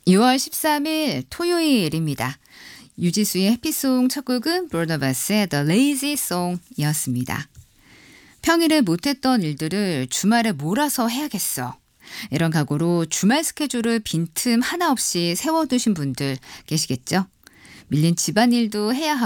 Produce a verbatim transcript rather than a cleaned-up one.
유월 십삼일 토요일입니다. 유지수의 해피송 첫 곡은 브루노마스의 The Lazy Song이었습니다. 평일에 못했던 일들을 주말에 몰아서 해야겠어. 이런 각오로 주말 스케줄을 빈틈 하나 없이 세워두신 분들 계시겠죠? 밀린 집안일도 해야 하고